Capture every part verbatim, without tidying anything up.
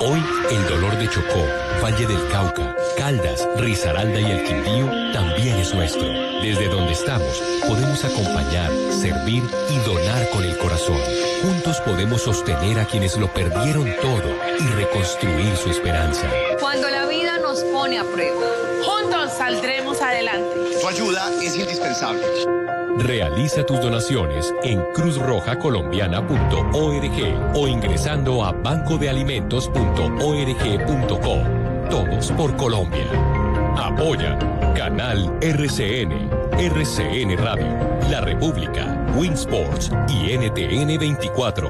Hoy, el dolor de Chocó, Valle del Cauca, Caldas, Risaralda y el Quindío también es nuestro. Desde donde estamos, podemos acompañar, servir y donar con el corazón. Juntos podemos sostener a quienes lo perdieron todo y reconstruir su esperanza. Cuando la vida nos pone a prueba, juntos saldremos adelante. Tu ayuda es indispensable. Realiza tus donaciones en cruz roja colombiana punto org o ingresando a banco de alimentos punto org punto co. Todos por Colombia. Apoya Canal R C N, R C N Radio, La República, Winsports y N T N veinticuatro.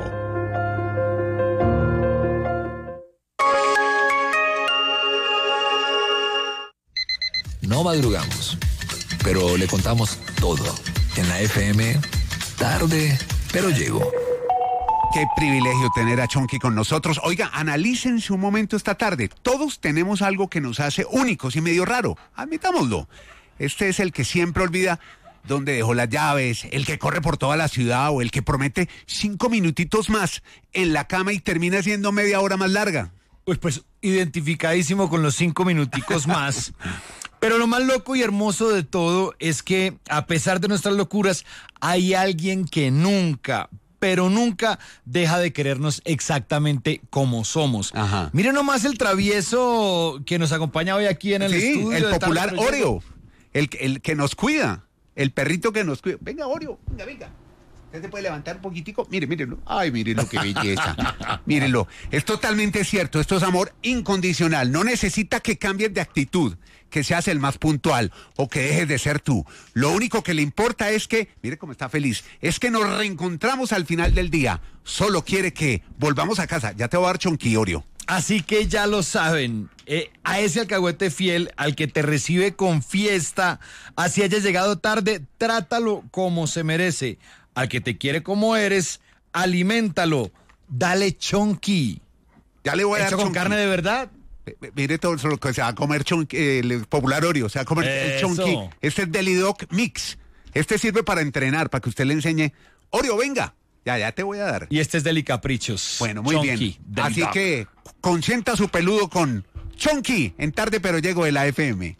No madrugamos, pero le contamos todo. En la F M, tarde, pero llego. Qué privilegio tener a Chonky con nosotros. Oiga, analícense un momento esta tarde. Todos tenemos algo que nos hace únicos y medio raro. Admitámoslo. Este es el que siempre olvida dónde dejó las llaves, el que corre por toda la ciudad o el que promete cinco minutitos más en la cama y termina siendo media hora más larga. Pues, pues identificadísimo con los cinco minuticos más. Pero lo más loco y hermoso de todo es que, a pesar de nuestras locuras, hay alguien que nunca, pero nunca deja de querernos exactamente como somos. Ajá. Miren nomás el travieso que nos acompaña hoy aquí en el sí, estudio. el de popular Tarde Oreo, el, el que nos cuida, el perrito que nos cuida. Venga, Oreo, venga, venga. ¿Usted se puede levantar un poquitico? Mire, mírenlo. Ay, mírenlo, qué belleza. Mírenlo. Es totalmente cierto. Esto es amor incondicional. No necesita que cambies de actitud, que seas el más puntual o que dejes de ser tú. Lo único que le importa es que, mire cómo está feliz, es que nos reencontramos al final del día. Solo quiere que volvamos a casa. Ya te voy a dar Chonky, Oreo. Así que ya lo saben, eh, a ese alcahuete fiel, al que te recibe con fiesta, así hayas llegado tarde, trátalo como se merece. Al que te quiere como eres, aliméntalo, dale Chonky. Ya le voy a dar ¿Hecho con Chonky. carne de verdad? Mire todo lo que se va a comer Chonky, eh, el popular Oreo, se va a comer el Eso. Chonky. Este es Delidoc Mix. Este sirve para entrenar, para que usted le enseñe. Oreo, venga. Ya, ya te voy a dar. Y este es Delicaprichos. Bueno, muy Chonky, bien. Deli Así Doc. que consienta su peludo con Chonky en Tarde Pero Llego de la F M.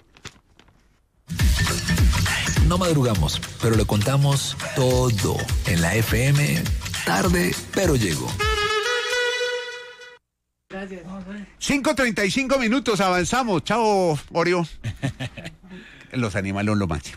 No madrugamos, pero le contamos todo. En la F M, tarde, pero llego. cinco treinta y cinco minutos, avanzamos. Chao, Oreo. Los animales son lo máximo.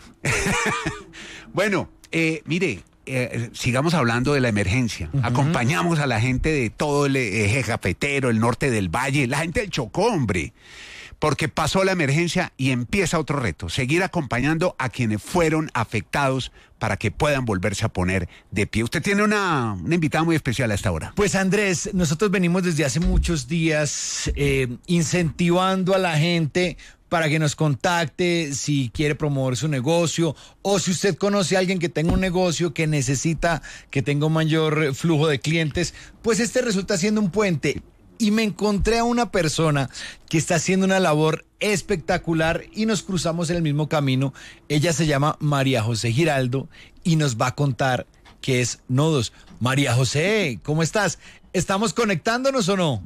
Bueno, eh, mire, eh, sigamos hablando de la emergencia. Uh-huh. Acompañamos a la gente de todo el eje cafetero, el norte del valle, la gente del Chocó, hombre. Porque pasó la emergencia y empieza otro reto, seguir acompañando a quienes fueron afectados para que puedan volverse a poner de pie. Usted tiene una, una invitada muy especial a esta hora. Pues Andrés, nosotros venimos desde hace muchos días eh, incentivando a la gente para que nos contacte si quiere promover su negocio o si usted conoce a alguien que tenga un negocio que necesita que tenga un mayor flujo de clientes, pues este resulta siendo un puente. Y me encontré a una persona que está haciendo una labor espectacular y nos cruzamos en el mismo camino. Ella se llama María José Giraldo y nos va a contar qué es Nodos. María José, ¿cómo estás? ¿Estamos conectándonos o no?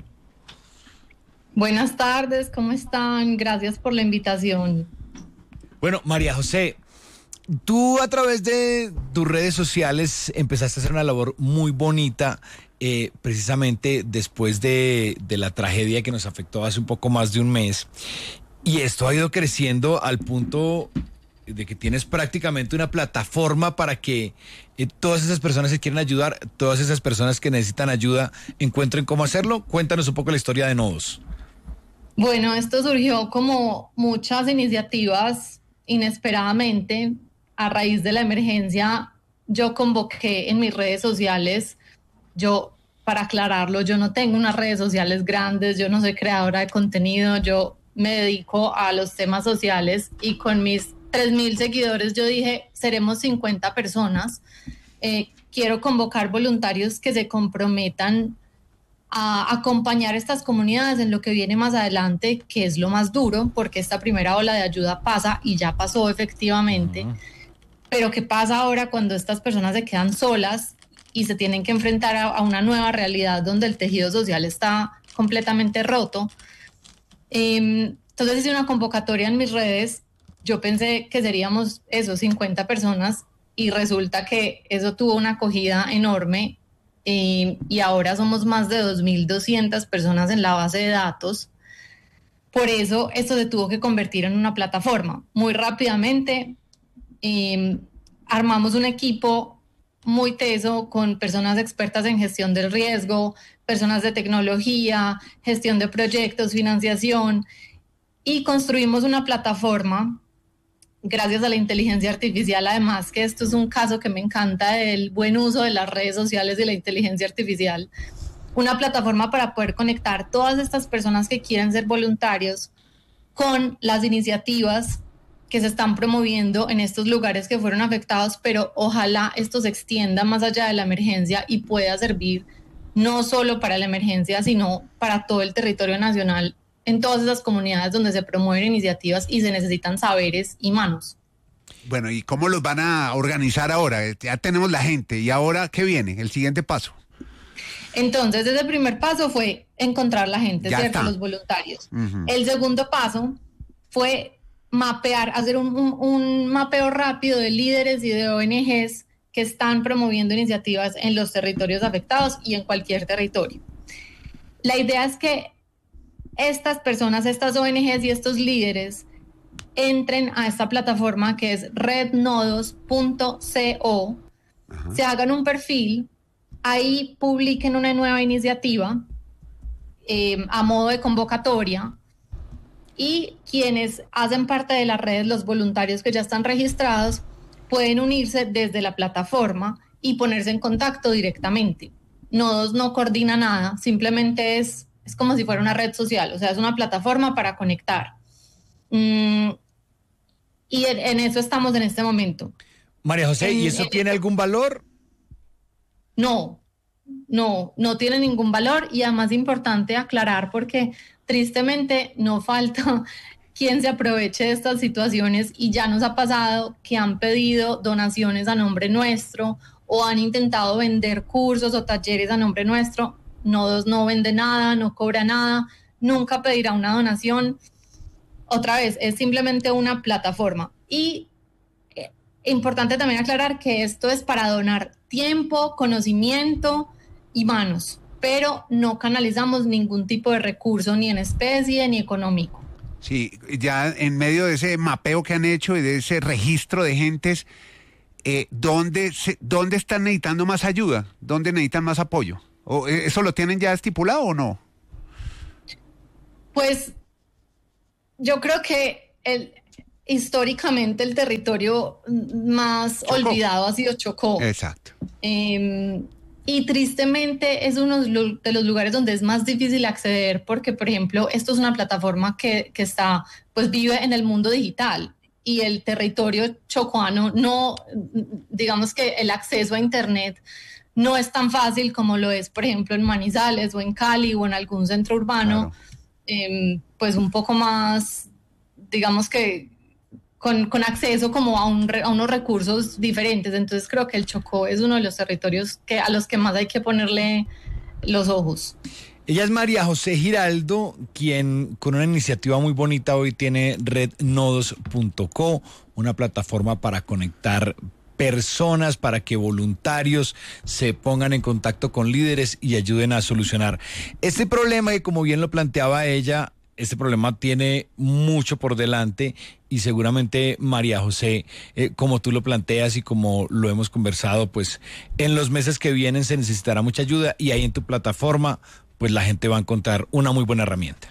Buenas tardes, ¿cómo están? Gracias por la invitación. Bueno, María José, tú a través de tus redes sociales empezaste a hacer una labor muy bonita. Eh, precisamente después de, de la tragedia que nos afectó hace un poco más de un mes. Y esto ha ido creciendo al punto de que tienes prácticamente una plataforma para que eh, todas esas personas que quieren ayudar, todas esas personas que necesitan ayuda, encuentren cómo hacerlo. Cuéntanos un poco la historia de Nodos. Bueno, esto surgió como muchas iniciativas inesperadamente. A raíz de la emergencia, yo convoqué en mis redes sociales. Yo, para aclararlo, yo no tengo unas redes sociales grandes, yo no soy creadora de contenido, yo me dedico a los temas sociales y con mis tres mil seguidores yo dije, seremos cincuenta personas, eh, quiero convocar voluntarios que se comprometan a acompañar estas comunidades en lo que viene más adelante, que es lo más duro, porque esta primera ola de ayuda pasa y ya pasó efectivamente, uh-huh. Pero ¿qué pasa ahora cuando estas personas se quedan solas y se tienen que enfrentar a, a una nueva realidad donde el tejido social está completamente roto. Eh, entonces hice una convocatoria en mis redes. Yo pensé que seríamos esos cincuenta personas y resulta que eso tuvo una acogida enorme eh, y ahora somos más de dos mil doscientas personas en la base de datos. Por eso esto se tuvo que convertir en una plataforma. Muy rápidamente eh, armamos un equipo muy teso con personas expertas en gestión del riesgo, personas de tecnología, gestión de proyectos, financiación, y construimos una plataforma gracias a la inteligencia artificial. Además que esto es un caso que me encanta del buen uso de las redes sociales y la inteligencia artificial. Una plataforma para poder conectar todas estas personas que quieren ser voluntarios con las iniciativas que se están promoviendo en estos lugares que fueron afectados, pero ojalá esto se extienda más allá de la emergencia y pueda servir no solo para la emergencia, sino para todo el territorio nacional, en todas esas comunidades donde se promueven iniciativas y se necesitan saberes y manos. Bueno, ¿y cómo los van a organizar ahora? Ya tenemos la gente, ¿y ahora qué viene? El siguiente paso. Entonces, ese primer paso fue encontrar la gente, Ya ¿cierto? está. Los voluntarios. Ujú. El segundo paso fue mapear, hacer un, un, un mapeo rápido de líderes y de O N Ges que están promoviendo iniciativas en los territorios afectados y en cualquier territorio. La idea es que estas personas, estas O N Ges y estos líderes entren a esta plataforma que es red nodos punto co, se hagan un perfil, ahí publiquen una nueva iniciativa eh, a modo de convocatoria, y quienes hacen parte de las redes, los voluntarios que ya están registrados, pueden unirse desde la plataforma y ponerse en contacto directamente. Nodos no coordina nada, simplemente es, es como si fuera una red social, o sea, es una plataforma para conectar. Mm, y en, en eso estamos en este momento. María José, ¿y En- eso en- tiene algún valor? No, no, no tiene ningún valor, y además es importante aclarar porque tristemente no falta quien se aproveche de estas situaciones, y ya nos ha pasado que han pedido donaciones a nombre nuestro o han intentado vender cursos o talleres a nombre nuestro. Nodos no vende nada, no cobra nada, nunca pedirá una donación. Otra vez, es simplemente una plataforma. Y eh, importante también aclarar que esto es para donar tiempo, conocimiento y manos, pero no canalizamos ningún tipo de recurso, ni en especie ni económico. Sí, ya en medio de ese mapeo que han hecho y de ese registro de gentes, eh, ¿dónde, se, ¿dónde están necesitando más ayuda? ¿Dónde necesitan más apoyo? ¿O eh, eso lo tienen ya estipulado o no? Pues yo creo que el, históricamente el territorio más Chocó. olvidado ha sido Chocó. Exacto. Eh, y tristemente es uno de los lugares donde es más difícil acceder porque, por ejemplo, esto es una plataforma que, que está, pues vive en el mundo digital, y el territorio chocoano no, digamos que el acceso a Internet no es tan fácil como lo es, por ejemplo, en Manizales o en Cali o en algún centro urbano, Claro. eh, pues un poco más, digamos que Con, con acceso como a, un, a unos recursos diferentes. Entonces creo que el Chocó es uno de los territorios que, a los que más hay que ponerle los ojos. Ella es María José Giraldo, quien con una iniciativa muy bonita hoy tiene red nodos punto co, una plataforma para conectar personas, para que voluntarios se pongan en contacto con líderes y ayuden a solucionar este problema que, como bien lo planteaba ella, este problema tiene mucho por delante, y seguramente, María José, eh, como tú lo planteas y como lo hemos conversado, pues en los meses que vienen se necesitará mucha ayuda, y ahí en tu plataforma pues la gente va a encontrar una muy buena herramienta.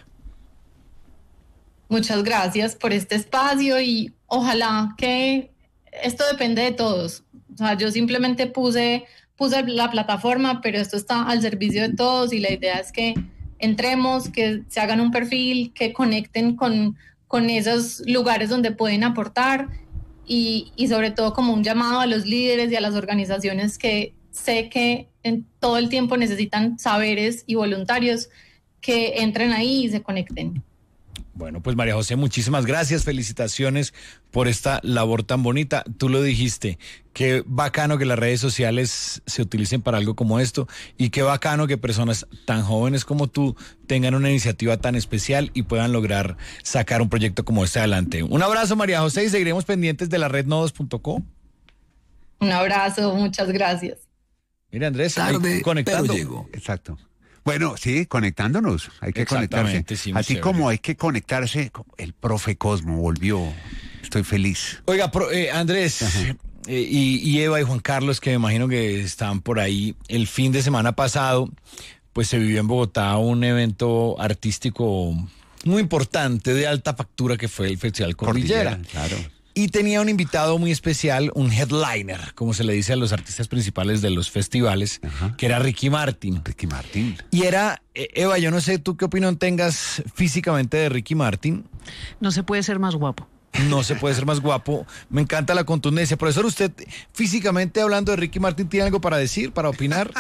Muchas gracias por este espacio, y ojalá que esto depende de todos. O sea, yo simplemente puse, puse la plataforma, pero esto está al servicio de todos, y la idea es que entremos, que se hagan un perfil, que conecten con, con esos lugares donde pueden aportar, y, y sobre todo como un llamado a los líderes y a las organizaciones que sé que en todo el tiempo necesitan saberes y voluntarios, que entren ahí y se conecten. Bueno, pues María José, muchísimas gracias, felicitaciones por esta labor tan bonita. Tú lo dijiste, qué bacano que las redes sociales se utilicen para algo como esto y qué bacano que personas tan jóvenes como tú tengan una iniciativa tan especial y puedan lograr sacar un proyecto como este adelante. Un abrazo, María José, y seguiremos pendientes de la red nodos punto co. Un abrazo, muchas gracias. Mira, Andrés, Tarde, conectando. pero llego. Exacto. Bueno, sí, conectándonos. Hay que conectarse. Sí, muy Así chévere. como hay que conectarse, el profe Cosmo volvió. Estoy feliz. Oiga, pro- eh, Andrés eh, y, y Eva y Juan Carlos, que me imagino que están por ahí, el fin de semana pasado, pues se vivió en Bogotá un evento artístico muy importante, de alta factura, que fue el Festival Cordillera. Cordillera, claro. Y tenía un invitado muy especial, un headliner, como se le dice a los artistas principales de los festivales, Ajá. que era Ricky Martin. Ricky Martin. Y era, eh, Eva, yo no sé tú qué opinión tengas físicamente de Ricky Martin. No se puede ser más guapo. No se puede ser más guapo. Me encanta la contundencia. Profesor, usted, físicamente hablando de Ricky Martin, ¿tiene algo para decir, para opinar?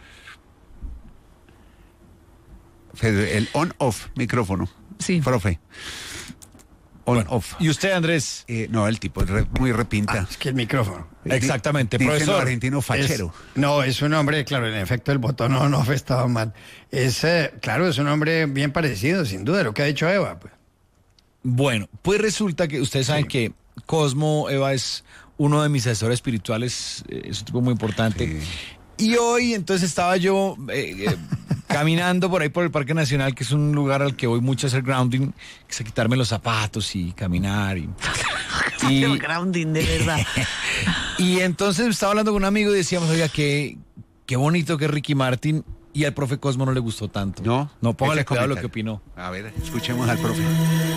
El on-off micrófono. Sí. Profe. On-off. ¿Y usted, Andrés? Eh, no, el tipo es re- muy repinta. Es que el micrófono. Exactamente, Dicen profesor. los argentinos fachero. Es- no, es un hombre, claro, en efecto el botón no, no estaba mal. Es, eh, claro, es un hombre bien parecido, sin duda, lo que ha dicho Eva. Pues. Bueno, pues resulta que ustedes saben que Cosmo, Eva, es uno de mis asesores espirituales, eh, es un tipo muy importante. Sí. Y hoy, entonces, estaba yo eh, eh, caminando por ahí por el Parque Nacional, que es un lugar al que voy mucho a hacer grounding, que es a quitarme los zapatos y caminar. Y, y, El grounding, de verdad. y entonces estaba hablando con un amigo y decíamos, oiga, qué, qué bonito que es Ricky Martin, y al profe Cosmo no le gustó tanto. No. No, póngale Ese cuidado lo que comentario. opinó. A ver, escuchemos al profe.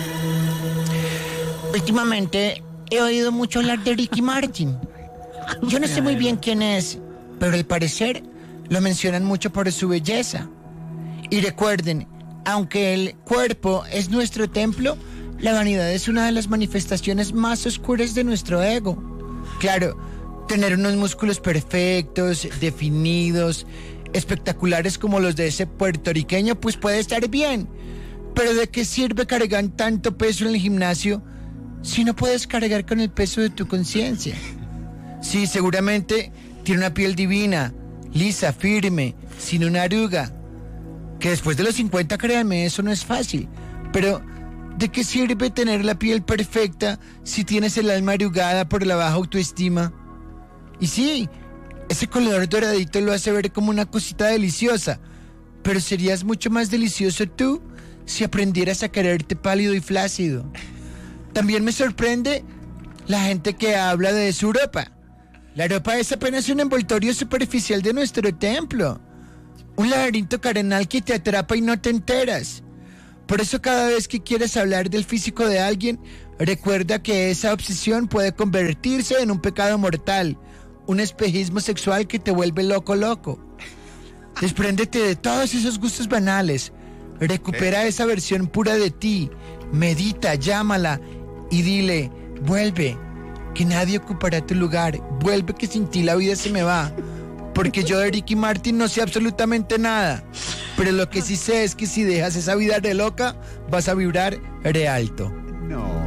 Últimamente he oído mucho hablar de Ricky Martin. Yo no sé muy bien quién es, pero al parecer lo mencionan mucho por su belleza. Y recuerden, aunque el cuerpo es nuestro templo, la vanidad es una de las manifestaciones más oscuras de nuestro ego. Claro, tener unos músculos perfectos, definidos, espectaculares como los de ese puertorriqueño, pues puede estar bien. Pero ¿de qué sirve cargar tanto peso en el gimnasio si no puedes cargar con el peso de tu conciencia? Sí, seguramente tiene una piel divina, lisa, firme, sin una arruga. Que después de los cincuenta, créanme, eso no es fácil. Pero, ¿de qué sirve tener la piel perfecta si tienes el alma arrugada por la baja autoestima? Y sí, ese color doradito lo hace ver como una cosita deliciosa. Pero serías mucho más delicioso tú si aprendieras a quererte pálido y flácido. También me sorprende la gente que habla de su ropa. La ropa es apenas un envoltorio superficial de nuestro templo. Un laberinto carnal que te atrapa y no te enteras. Por eso cada vez que quieras hablar del físico de alguien, recuerda que esa obsesión puede convertirse en un pecado mortal, un espejismo sexual que te vuelve loco loco. Despréndete de todos esos gustos banales. Recupera esa versión pura de ti. Medita, llámala y dile, vuelve, que nadie ocupará tu lugar. Vuelve, que sin ti la vida se me va. Porque yo de Ricky Martin no sé absolutamente nada. Pero lo que sí sé es que si dejas esa vida de loca, vas a vibrar re alto. No,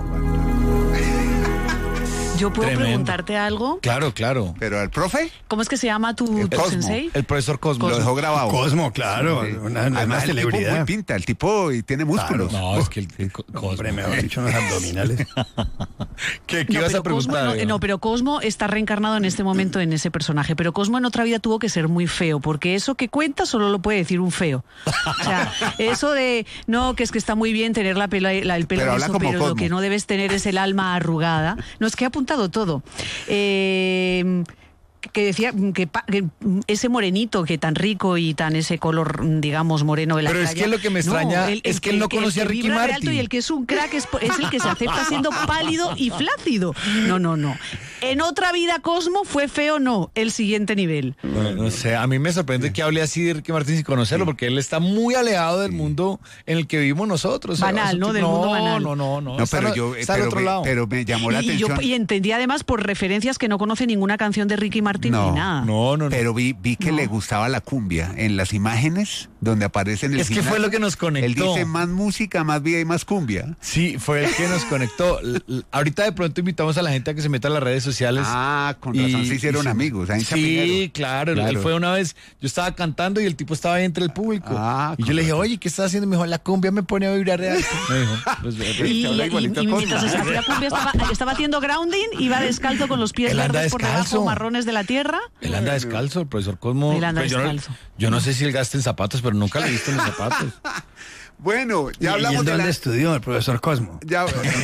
¿Yo puedo Tremendo. preguntarte algo? Claro, claro. pero al profe ¿Cómo es que se llama tu, El tu Cosmo. sensei? El profesor Cosmo. lo dejó grabado. Cosmo, claro, Sí. una, una Además, el tipo celebridad. muy pinta, el tipo y tiene músculos. No, es que el, el Co- Cosmo. Hombre, mejor dicho, unos abdominales. ¿Qué, qué No, ibas pero a preguntar? Cosmo, no, Eva? no, pero Cosmo está reencarnado en este momento en ese personaje. Pero Cosmo en otra vida tuvo que ser muy feo, porque eso que cuenta solo lo puede decir un feo. O sea, eso de, no, que es que está muy bien tener la pela- la- el pelo Pero habla liso, como pero lo Cosmo. que no debes tener es el alma arrugada. No, es que ha apuntado todo. Eh, que decía que, pa- que ese morenito que tan rico y tan ese color, digamos, moreno de la Pero es playa. que lo que me extraña es que él no conocía el a Ricky vibra de Martin. alto y el que es un crack es, es el que se acepta siendo pálido y flácido. No, no, no. En otra vida Cosmo fue feo, no. El siguiente nivel. Bueno, no sé, a mí me sorprende que hable así de Ricky Martin sin conocerlo, porque él está muy alejado del mundo en el que vivimos nosotros. Banal, Ese ¿no? tipo- Del mundo banal. No, no, no. No, está pero al- yo, está al pero, otro me, lado. pero me llamó la Y, yo, atención. y entendí además por referencias que no conoce ninguna canción de Ricky Martin No, ni nada. No, no, no. Pero vi, vi que No. le gustaba la cumbia. En las imágenes donde aparece en el Es que final. fue lo que nos conectó. Él dice más música, más vida y más cumbia. Sí, fue el que nos conectó. L- l- ahorita de pronto invitamos a la gente a que se meta a las redes sociales. Ah, con razón se hicieron y amigos, ahí en Sí, Chapinero. claro, Claro. Él fue una vez, yo estaba cantando y el tipo estaba ahí entre el público. Ah, y yo con le dije, razón. oye, ¿qué estás haciendo? Me dijo, la cumbia me pone a vibrar de alto. Me dijo, pues, ve, ve. Y, te habla y- igualito y a Cosmo. mientras hacía cumbia estaba, estaba haciendo grounding, iba descalzo con los pies Él anda verdes por descalzo. debajo, marrones de la tierra. Él anda descalzo, el profesor Cosmo. Él anda Pues yo, no, descalzo. yo no sé si él gasta en zapatos, pero nunca le he visto en los zapatos. Bueno, ya ¿Y hablamos en de dónde la... estudió el profesor Cosmo? Ya,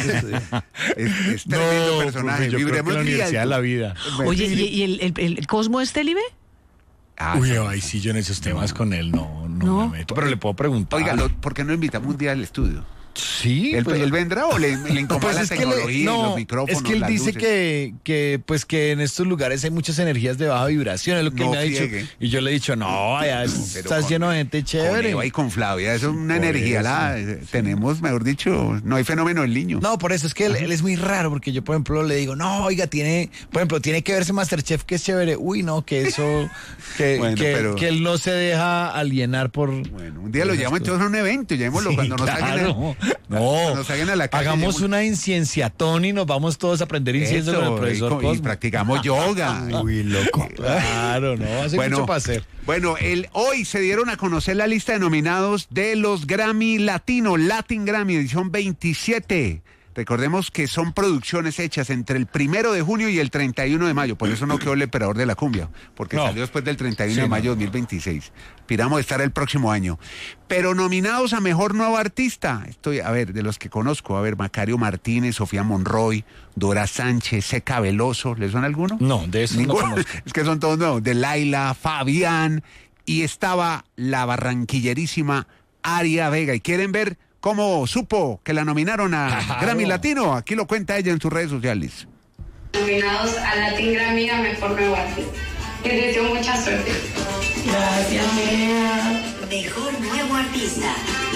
es, es tremendo personaje. yo creo que Vibremos la muy Universidad de alto. la Vida. Oye, ¿y, y el, el, el Cosmo es célibe? Ah, Uy, ay, sí, yo en esos temas con él no, no, No. me meto. Pero le puedo preguntar. Oiga, lo- ¿por qué no invitamos un día al estudio? sí, ¿Él, pues, él vendrá o le, le incomoda pues la es que le- tecnología, no, los micrófonos, es que él las dice luces? que, que pues que en estos lugares hay muchas energías de baja vibración, es lo que No él me ha friegue. dicho. Y yo le he dicho, no, allá Pero estás con- lleno de gente Con chévere. Eva y con Flavia, eso es una por energía. eso, La, eh, Tenemos, mejor dicho, no hay fenómeno del niño. No, por eso es que él, él es muy raro, porque yo, por ejemplo, le digo, no, oiga, tiene, por ejemplo, tiene que verse Masterchef, que es chévere. Uy, no, que eso, que, Bueno, que, pero- que él no se deja alienar por... Bueno, un día lo llamo entonces a un evento, llamémoslo Sí, cuando nos claro. saquen a, No, cuando nos saquen a la calle. hagamos llamemos- una incienciatón y nos vamos todos a aprender incienso con el Eso, y, profesor co- y Cosmo. practicamos yoga. Uy, loco. Claro, no, hace mucho para hacer. Bueno, el, hoy se dieron a conocer la lista de nominados de los Grammy Latino, Latin Grammy, edición veintisiete. Recordemos que son producciones hechas entre el primero de junio y el treinta y uno de mayo. Por eso no quedó el emperador de la cumbia, porque No. salió después del treinta y uno Sí, de mayo de no. dos mil veintiséis. Piramos estar el próximo año. Pero nominados a Mejor Nuevo Artista, estoy, a ver, de los que conozco, a ver, Macario Martínez, Sofía Monroy, Dora Sánchez, Seca Veloso, ¿les suena alguno? No, de eso no Ninguno. conozco. Es que son todos nuevos. De Laila, Fabián, y estaba la barranquillerísima Aria Vega. ¿Y quieren ver cómo supo que la nominaron a Claro. Grammy Latino? Aquí lo cuenta ella en sus redes sociales. Nominados a Latin Grammy a Mejor Nuevo Artista. Les deseo mucha suerte. Gracias, mía. Mejor Nuevo Artista.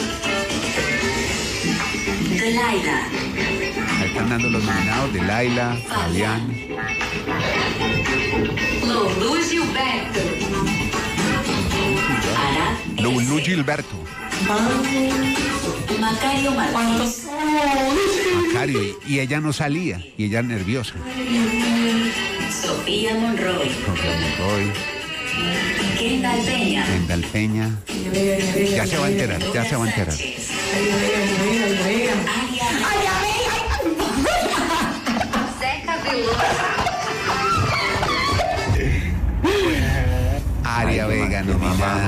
Delilah. Ahí están dando los nominados de Laila, Fabián. Lulu Gilberto. Ara. Lulu Gilberto. Macario Martínez. Macario. Y, y ella no salía. Y ella nerviosa. Sofía Monroy. Sofía Monroy, Kendall Peña. Kendall Peña. Ya se va a enterar, ya se va a enterar. Seca Veloso. Aria Vega nominada.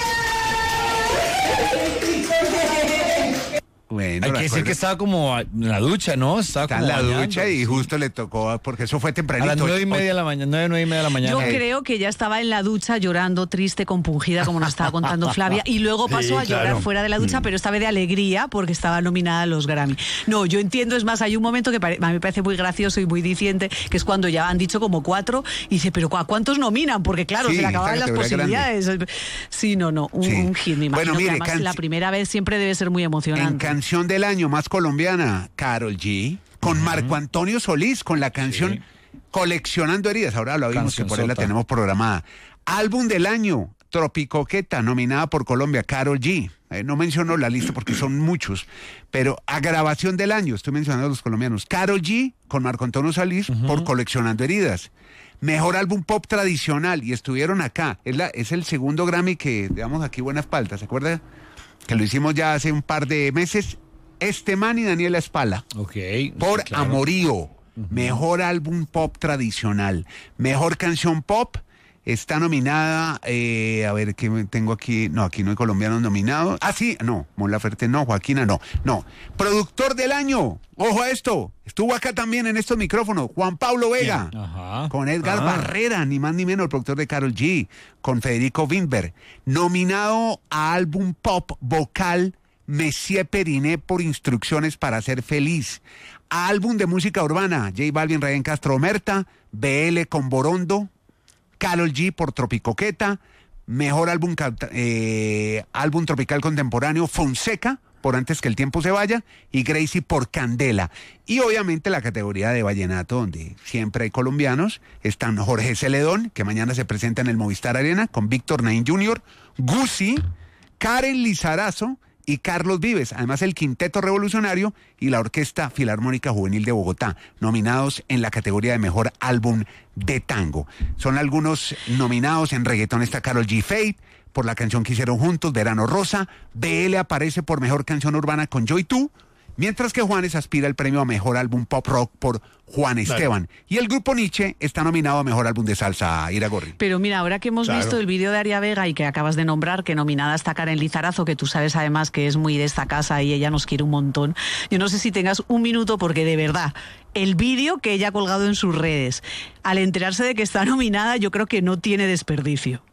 Bueno, Hay que decir recuerda- que estaba como en la ducha, ¿no? Estaba está como en la bañando, ducha y sí. justo le tocó, porque eso fue A tempranito. las nueve y media de la mañana, nueve, nueve y media de la mañana. Yo Eh. creo que ya estaba en la ducha llorando, triste, compungida, como nos estaba contando Flavia, y luego pasó Sí, a llorar claro. fuera de la ducha, pero esta vez de alegría porque estaba nominada a los Grammy. No, yo entiendo, es más, hay un momento que pare- a mí me parece muy gracioso y muy diciente, que es cuando ya han dicho como cuatro, y dice, pero ¿a cuántos nominan? Porque claro, Sí, se le esta acababan las categoría posibilidades. Sí, no, no, un, Sí. un hit, me imagino Bueno, mire, que además can- la primera vez siempre debe ser muy En emocionante. canción del año más colombiana, Karol G, con Marco Antonio Solís, con la canción Sí. Coleccionando Heridas. Ahora lo vimos que por ahí la Cancionzota. tenemos programada. Álbum del año, Tropicoqueta, nominada por Colombia, Karol G. Eh, no menciono la lista porque son muchos, pero a grabación del año, estoy mencionando a los colombianos. Karol G con Marco Antonio Solís por Coleccionando Heridas. Mejor álbum pop tradicional, y estuvieron acá. Es, la, es el segundo Grammy que damos aquí buena espalda, ¿se acuerda? Que lo hicimos ya hace un par de meses. Este man y Daniela Espala. Ok. Por sí, claro. Amorío. Mejor álbum pop tradicional. Mejor canción pop. Está nominada, eh, a ver, ¿qué tengo aquí? No, aquí no hay colombianos nominados. Ah, sí, no, Mon Laferte no, Joaquina no, no. Productor del año, ojo a esto, estuvo acá también en estos micrófonos, Juan Pablo Vega, Ajá. con Edgar Ah. Barrera, ni más ni menos, el productor de Karol G, con Federico Wimber, nominado a álbum pop vocal Messier Periné por Instrucciones para Ser Feliz. Álbum de música urbana, J Balvin, Ryan Castro Omerta, B L con Borondo, Karol G por Tropicoqueta, mejor álbum, eh, álbum tropical contemporáneo, Fonseca, por Antes que el tiempo se vaya, y Gracie por Candela. Y obviamente la categoría de vallenato, donde siempre hay colombianos, están Jorge Celedón, que mañana se presenta en el Movistar Arena, con Víctor Nain junior, Guzzi, Karen Lizarazo y Carlos Vives, además el Quinteto Revolucionario y la Orquesta Filarmónica Juvenil de Bogotá, nominados en la categoría de Mejor Álbum de Tango. Son algunos nominados. En reggaetón está Karol G. Fate, por la canción que hicieron juntos, Verano Rosa. B L aparece por Mejor Canción Urbana con Yo y Tú, mientras que Juanes aspira al premio a Mejor Álbum Pop Rock por Juan Esteban. Claro. Y el grupo Nietzsche está nominado a Mejor Álbum de Salsa, Iragorri. Pero mira, ahora que hemos claro. visto el vídeo de Aria Vega y que acabas de nombrar, que nominada está Karen Lizarazo, que tú sabes además que es muy de esta casa y ella nos quiere un montón, yo no sé si tengas un minuto, porque de verdad, el vídeo que ella ha colgado en sus redes, al enterarse de que está nominada, yo creo que no tiene desperdicio.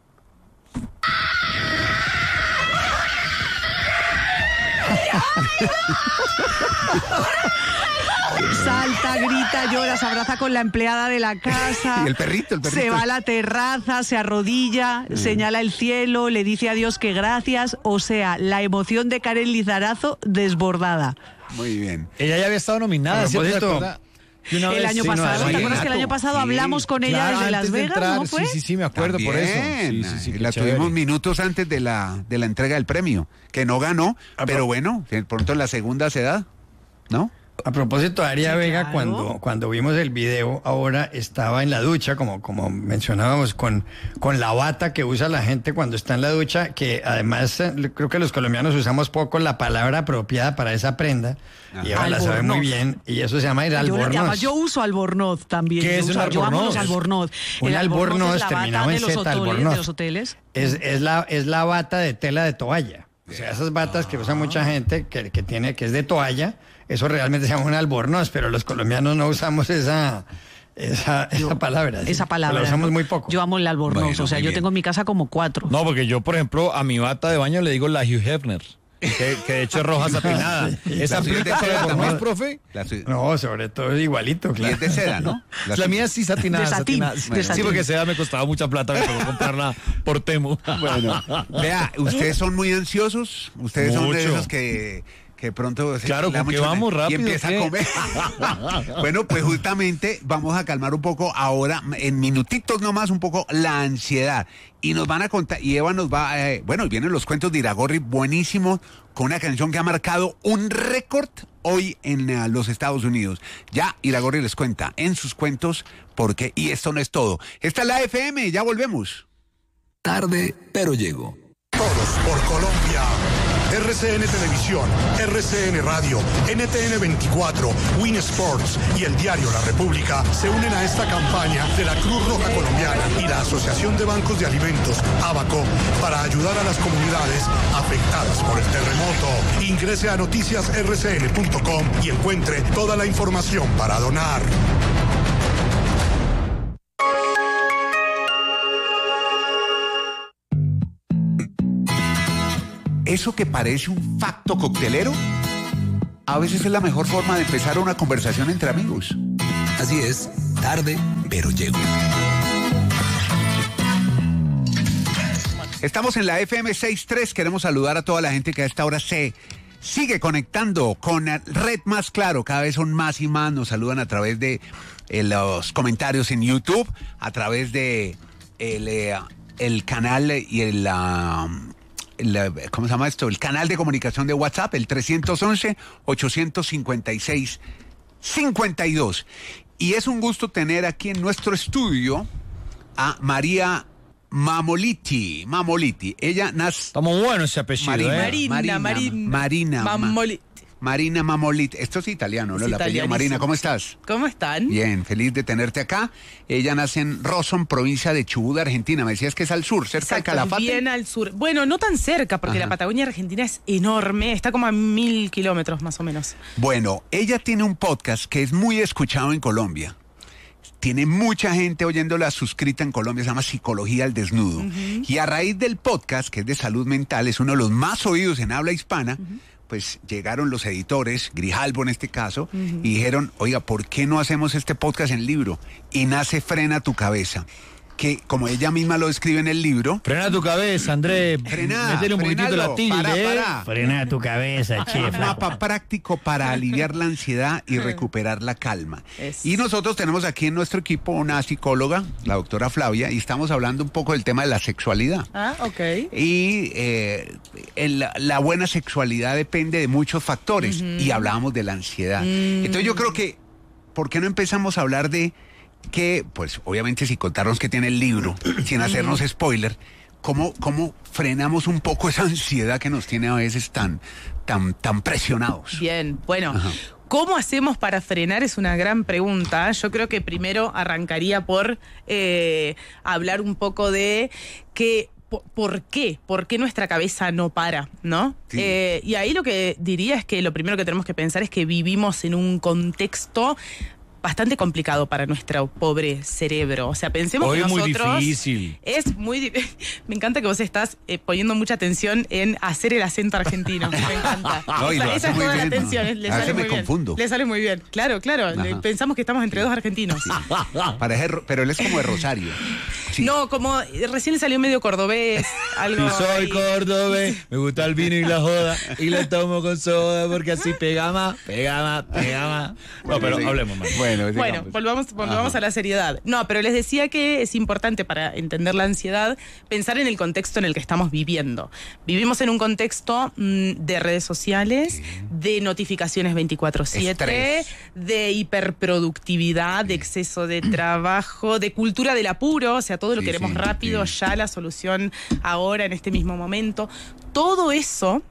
Salta, grita, llora, se abraza con la empleada de la casa. Y el perrito, el perrito. Se va a la terraza, se arrodilla, mm. señala el cielo, le dice a Dios que gracias. O sea, la emoción de Karen Lizarazo desbordada. Muy bien. Ella ya había estado nominada, ¿cierto? El vez, año sí, pasado, no, ¿te acuerdas que el año pasado sí, hablamos con ella claro, desde Las Vegas? De ¿No fue? Sí, sí, sí, me acuerdo. También. Por eso. Sí, sí, sí, la chévere. Tuvimos minutos antes de la, de la entrega del premio, que no ganó, ah, pero bueno, pronto en la segunda se da, ¿no? A propósito, Aria sí, Vega, claro. cuando, cuando vimos el video, ahora estaba en la ducha, como, como mencionábamos, con, con la bata que usa la gente cuando está en la ducha, que además eh, creo que los colombianos usamos poco la palabra apropiada para esa prenda, ajá. Y ella la sabe muy bien, y eso se llama ir albornoz. Yo, llamo, yo uso albornoz también. ¿Qué es un albornoz? Yo amo los albornoz. Un el albornoz, es terminado en Z, albornoz. De los hoteles. Es, es, la, es la bata de tela de toalla. O sea, esas batas que usa mucha gente, que, que tiene, que es de toalla, eso realmente se llama un albornoz, pero los colombianos no usamos esa, esa, yo, esa palabra. Esa ¿sí? palabra. La usamos muy poco. Yo amo el albornoz, bueno, o sea, yo bien. tengo en mi casa como cuatro. No, porque yo, por ejemplo, a mi bata de baño le digo la Hugh Hefner. Que, que de hecho es roja satinada. ¿Esa aplica para el albornoz, profe? No, sobre todo es igualito, claro. Y es de seda, ¿no? La, la mía sí satinada. De satín, satinada. de Sí, satín. porque seda me costaba mucha plata, me tocó comprarla por Temu. Bueno, vea, ustedes son muy ansiosos, ustedes Mucho. son de esos que... que pronto claro, con que vamos rápido y empieza ¿qué? a comer. Bueno, pues justamente vamos a calmar un poco ahora, en minutitos nomás, un poco la ansiedad. Y nos van a contar, y Eva nos va, eh, bueno, y vienen los cuentos de Iragorri buenísimos, con una canción que ha marcado un récord hoy en uh, los Estados Unidos. Ya Iragorri les cuenta en sus cuentos por qué, y esto no es todo. Esta es la F M, ya volvemos. Tarde, pero llego. Todos por Colombia. R C N Televisión, R C N Radio, N T N veinticuatro, Win Sports y el diario La República se unen a esta campaña de la Cruz Roja Colombiana y la Asociación de Bancos de Alimentos, ABACO, para ayudar a las comunidades afectadas por el terremoto. Ingrese a noticias r c n punto com y encuentre toda la información para donar. Eso que parece un facto coctelero, a veces es la mejor forma de empezar una conversación entre amigos. Así es, tarde, pero llego. Estamos en la F M sesenta y tres, queremos saludar a toda la gente que a esta hora se sigue conectando con Red Más Claro, cada vez son más y más, nos saludan a través de eh, los comentarios en YouTube, a través de el, eh, el canal y el... Uh, La, ¿cómo se llama esto? El canal de comunicación de WhatsApp, el tres once, ocho cinco seis, cinco dos. Y es un gusto tener aquí en nuestro estudio a María Mamoliti. Mamoliti. Ella nace... Estamos buenos ese apellido, Marina, ¿eh? Marina, Marina, Marina. Marina Mamoliti. Marina Mamoliti. Esto es italiano, ¿no? Es El apellido Marina. ¿Cómo estás? ¿Cómo están? Bien, feliz de tenerte acá. Ella nace en Rawson, provincia de Chubut, Argentina. Me decías que es al sur, cerca Exacto, de Calafate. Bien al sur. Bueno, no tan cerca, porque Ajá. la Patagonia Argentina es enorme. Está como a mil kilómetros más o menos. Bueno, ella tiene un podcast que es muy escuchado en Colombia. Tiene mucha gente oyéndola suscrita en Colombia, se llama Psicología al Desnudo. Uh-huh. Y a raíz del podcast, que es de salud mental, es uno de los más oídos en habla hispana, uh-huh. pues llegaron los editores, Grijalbo en este caso, uh-huh. y dijeron, oiga, ¿por qué no hacemos este podcast en libro? Y nace Frena tu Cabeza. que, como ella misma lo describe en el libro... Frena tu cabeza, Andrés. Frena, Métele un poquitito frenalo, la tilde. para, ¿eh? para. Frena tu cabeza, Un mapa práctico para aliviar la ansiedad y recuperar la calma. Es- Y nosotros tenemos aquí en nuestro equipo una psicóloga, la doctora Flavia, y estamos hablando un poco del tema de la sexualidad. Ah, ok. Y eh, el- la buena sexualidad depende de muchos factores, y hablábamos de la ansiedad. Mm. Entonces yo creo que, ¿por qué no empezamos a hablar de que, pues obviamente si contarnos que tiene el libro, sin hacernos spoiler, ¿cómo, cómo frenamos un poco esa ansiedad que nos tiene a veces tan, tan, tan presionados? Bien, bueno. Ajá. ¿Cómo hacemos para frenar? Es una gran pregunta. Yo creo que primero arrancaría por eh, hablar un poco de que, po- ¿por qué? ¿Por qué nuestra cabeza no para? ¿No? Sí. Eh, y ahí lo que diría es que lo primero que tenemos que pensar es que vivimos en un contexto bastante complicado para nuestro pobre cerebro. O sea, pensemos Hoy que es muy nosotros... difícil. Es muy... di- Me encanta que vos estás eh, poniendo mucha atención en hacer el acento argentino. Me encanta. No, y lo esa hace esa es muy toda la bien, ¿no? atención. eh, Le A veces sale me muy bien. confundo. Le sale muy bien. Claro, claro. Le- Ajá. pensamos que estamos entre dos argentinos. Parece ro- pero él es como de Rosario. Sí. No, como eh, recién le salió medio cordobés. Algo Y soy ahí. cordobés, me gusta el vino y la joda, y le tomo con soda porque así pega más, pega más, pega más. No, pero Sí. hablemos más. Bueno, Bueno, sigamos. volvamos, volvamos Ajá. a la seriedad. No, pero les decía que es importante para entender la ansiedad pensar en el contexto en el que estamos viviendo. Vivimos en un contexto mm, de redes sociales, de notificaciones veinticuatro siete, Estrés. de hiperproductividad, de exceso de trabajo, de cultura del apuro, o sea, todo lo Sí, queremos sí, rápido, sí. ya la solución ahora, en este mismo momento. Todo eso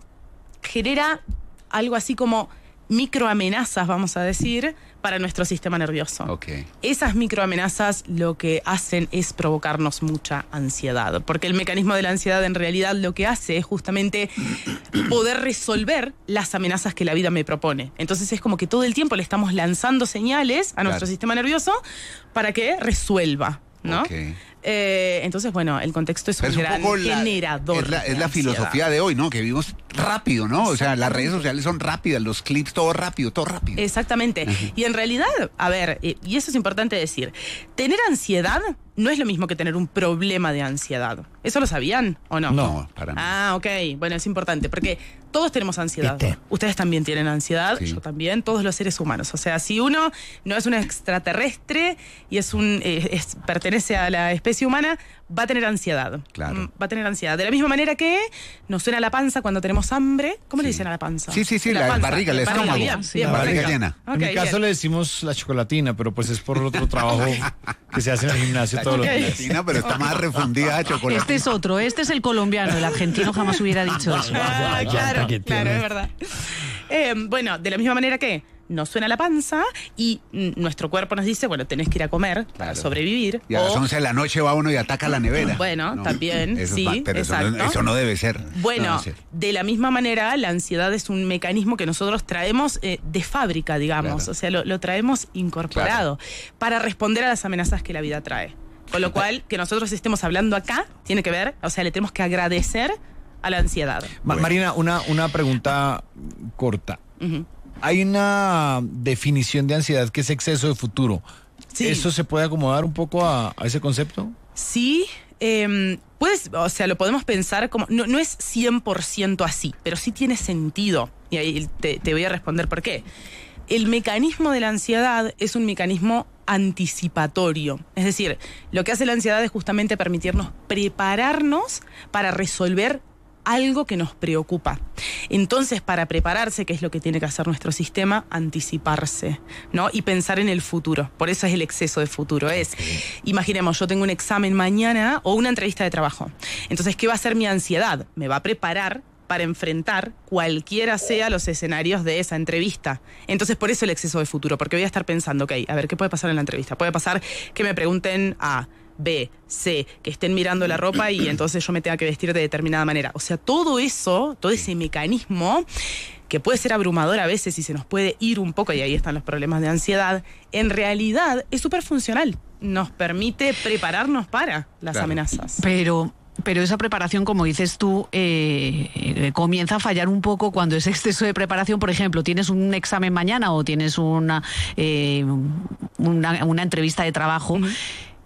genera algo así como microamenazas, vamos a decir, para nuestro sistema nervioso. Ok. Esas microamenazas lo que hacen es provocarnos mucha ansiedad, porque el mecanismo de la ansiedad en realidad lo que hace es justamente poder resolver las amenazas que la vida me propone. Entonces es como que todo el tiempo le estamos lanzando señales a nuestro Claro. sistema nervioso para que resuelva, ¿no? Ok. Eh, entonces, bueno, el contexto es Pero un es un gran poco la, generador. es la, de es la ansiedad. filosofía de hoy, ¿no? Que vivimos rápido, ¿no? O sea, las redes sociales son rápidas, los clips todo rápido, todo rápido. Exactamente. Y en realidad, a ver, eh, y eso es importante decir, tener ansiedad no es lo mismo que tener un problema de ansiedad. ¿Eso lo sabían o no? No, para mí. Ah, ok. Bueno, es importante porque todos tenemos ansiedad. ¿Viste? Ustedes también tienen ansiedad, Sí. yo también, todos los seres humanos. O sea, si uno no es un extraterrestre y es un eh, es- pertenece a la especie humana, va a tener ansiedad. Claro. Mm, Va a tener ansiedad. De la misma manera que nos suena la panza cuando tenemos hambre. ¿Cómo le Sí. dicen a la panza? Sí, sí, sí, la panza, barriga, el estómago. bien, Sí, bien, la barriga perfecto. llena. Ok, En mi caso bien. le decimos la chocolatina, pero pues es por otro trabajo que se hace en el gimnasio todos Ok. los días. Chocolatina, pero está más refundida de chocolate. Este es otro, este es el colombiano, el argentino jamás hubiera dicho eso. Ah, claro, que claro, tiene. es verdad. Eh, bueno, de la misma manera que nos suena la panza y mm, nuestro cuerpo nos dice, bueno, tenés que ir a comer para Claro. sobrevivir. Y a las o- once de la noche va uno y ataca la nevera. Bueno, también, eso es sí, mal, pero eso no, exacto. eso no debe ser. No Bueno, debe ser. de la misma manera, la ansiedad es un mecanismo que nosotros traemos eh, de fábrica, digamos. Claro. O sea, lo, lo traemos incorporado para responder a las amenazas que la vida trae. Con lo cual, que nosotros estemos hablando acá, tiene que ver, o sea, le tenemos que agradecer a la ansiedad. Ma- Bueno. Marina, una, una pregunta corta. Ujú. Hay una definición de ansiedad que es exceso de futuro. Sí. ¿Eso se puede acomodar un poco a, a ese concepto? Sí, eh, puedes, o sea, lo podemos pensar como, no, no es cien por ciento así, pero sí tiene sentido. Y ahí te, te voy a responder por qué. El mecanismo de la ansiedad es un mecanismo anticipatorio. Es decir, lo que hace la ansiedad es justamente permitirnos prepararnos para resolver algo que nos preocupa. Entonces, para prepararse, que es lo que tiene que hacer nuestro sistema, anticiparse, ¿no? Y pensar en el futuro. Por eso es el exceso de futuro. Es, imaginemos, yo tengo un examen mañana o una entrevista de trabajo. Entonces, ¿qué va a hacer mi ansiedad? Me va a preparar para enfrentar cualquiera sea los escenarios de esa entrevista. Entonces, por eso el exceso de futuro, porque voy a estar pensando, ok, a ver, ¿qué puede pasar en la entrevista? Puede pasar que me pregunten A, B, C, que estén mirando la ropa y entonces yo me tenga que vestir de determinada manera. O sea, todo eso, todo ese mecanismo, que puede ser abrumador a veces y se nos puede ir un poco, y ahí están los problemas de ansiedad, en realidad es súper funcional. Nos permite prepararnos para las Claro. amenazas. Pero, pero esa preparación, como dices tú, eh, eh, comienza a fallar un poco cuando ese exceso de preparación, por ejemplo, tienes un examen mañana o tienes una, eh, una, una entrevista de trabajo. Ujú.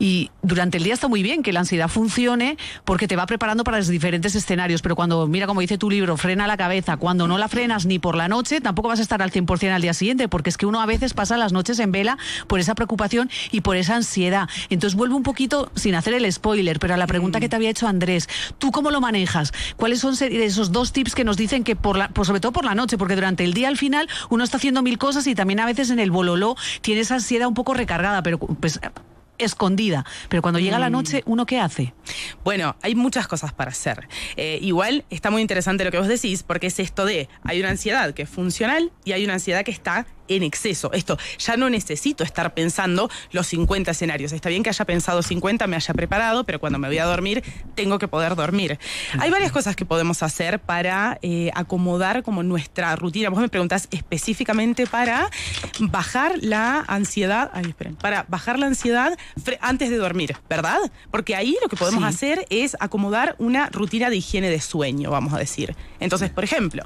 Y durante el día está muy bien que la ansiedad funcione porque te va preparando para los diferentes escenarios, pero cuando, mira como dice tu libro, frena la cabeza, cuando no la frenas ni por la noche, tampoco vas a estar al cien por ciento al día siguiente, porque es que uno a veces pasa las noches en vela por esa preocupación y por esa ansiedad. Entonces vuelvo un poquito, sin hacer el spoiler, pero a la pregunta que te había hecho Andrés, ¿tú cómo lo manejas? ¿Cuáles son esos dos tips que nos dicen que, por la, por sobre todo por la noche, porque durante el día al final uno está haciendo mil cosas y también a veces en el bololó tiene esa ansiedad un poco recargada, pero pues escondida, pero cuando llega la noche, ¿uno qué hace? Bueno, hay muchas cosas para hacer. Eh, igual está muy interesante lo que vos decís, porque es esto de, hay una ansiedad que es funcional y hay una ansiedad que está en exceso. Esto, ya no necesito estar pensando los cincuenta escenarios. Está bien que haya pensado cincuenta, me haya preparado, pero cuando me voy a dormir, tengo que poder dormir. Hay varias cosas que podemos hacer para eh, acomodar como nuestra rutina. Vos me preguntás específicamente para bajar la ansiedad, ay, esperen, para bajar la ansiedad antes de dormir, ¿verdad? Porque ahí lo que podemos sí. hacer es acomodar una rutina de higiene de sueño, vamos a decir. Entonces, por ejemplo,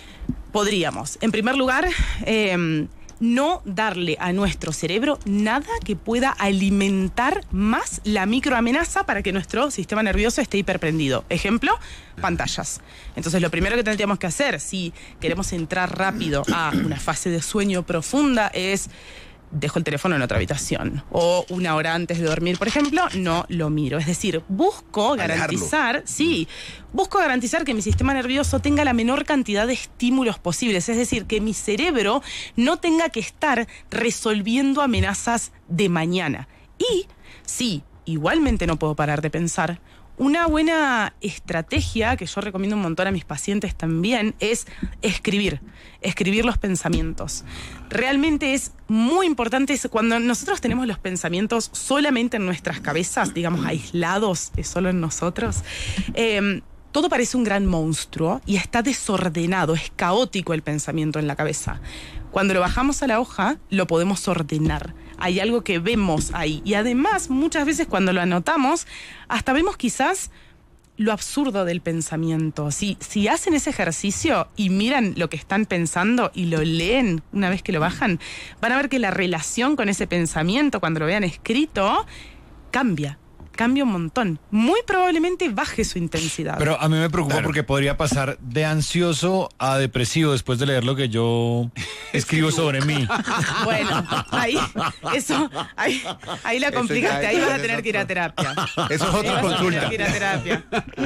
podríamos, en primer lugar, eh, no darle a nuestro cerebro nada que pueda alimentar más la microamenaza para que nuestro sistema nervioso esté hiperprendido. Ejemplo, pantallas. Entonces, lo primero que tendríamos que hacer, si queremos entrar rápido a una fase de sueño profunda, es dejo el teléfono en otra habitación. O una hora antes de dormir, por ejemplo, no lo miro. Es decir, busco garantizar, Alejarlo. sí, busco garantizar que mi sistema nervioso tenga la menor cantidad de estímulos posibles. Es decir, que mi cerebro no tenga que estar resolviendo amenazas de mañana. Y, sí, igualmente no puedo parar de pensar, una buena estrategia que yo recomiendo un montón a mis pacientes también es escribir, escribir los pensamientos. Realmente es muy importante cuando nosotros tenemos los pensamientos solamente en nuestras cabezas, digamos aislados, solo en nosotros, eh, todo parece un gran monstruo y está desordenado, es caótico el pensamiento en la cabeza. Cuando lo bajamos a la hoja, lo podemos ordenar. Hay algo que vemos ahí. Y además, muchas veces cuando lo anotamos, hasta vemos quizás lo absurdo del pensamiento. Si, si hacen ese ejercicio y miran lo que están pensando y lo leen una vez que lo bajan, van a ver que la relación con ese pensamiento, cuando lo vean escrito, cambia. Cambia un montón. Muy probablemente baje su intensidad. Pero a mí me preocupa claro. porque podría pasar de ansioso a depresivo después de leer lo que yo escribo sobre mí. Bueno, ahí, eso, ahí, ahí la complicaste. Ahí vas a tener que ir a terapia. Eso es otra consulta. Que ir a terapia.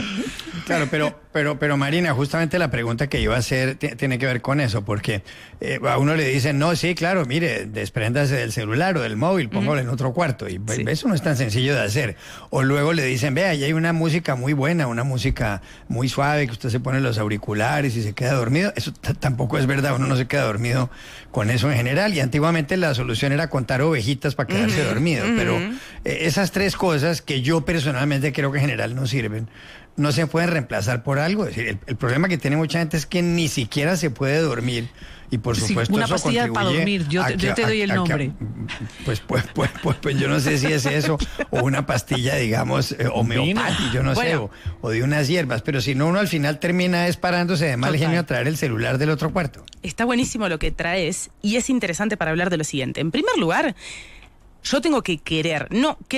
Claro, pero, pero, pero Marina, justamente la pregunta que iba a hacer t- tiene que ver con eso, porque eh, a uno le dicen, no, sí, claro, mire, despréndase del celular o del móvil, póngalo uh-huh. en otro cuarto. Y sí. eso no es tan sencillo de hacer. O luego le dicen, vea, ahí hay una música muy buena, una música muy suave, que usted se pone los auriculares y se queda dormido. Eso t- tampoco es verdad, uno no se queda dormido con eso en general. Y antiguamente la solución era contar ovejitas para quedarse uh-huh. dormido. Uh-huh. Pero eh, esas tres cosas que yo personalmente creo que en general no sirven, no se pueden reemplazar por algo. Es decir, el, el problema que tiene mucha gente es que ni siquiera se puede dormir. Y por supuesto sí, una eso pastilla contribuye para dormir, yo te, que, yo te doy a, el a, nombre. A, pues, pues, pues, pues, pues, pues yo no sé si es eso, o una pastilla, digamos, eh, homeopática, yo no bueno. sé, o, o de unas hierbas, pero si no, uno al final termina disparándose de mal genio a traer el celular del otro cuarto. Está buenísimo lo que traes, y es interesante para hablar de lo siguiente. En primer lugar, yo tengo que querer, no que